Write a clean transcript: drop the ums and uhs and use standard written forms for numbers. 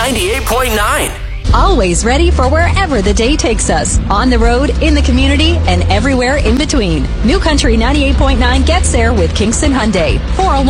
98.9. Always ready for wherever the day takes us. On the road, in the community, and everywhere in between. New Country 98.9 gets there with Kingston Hyundai. 401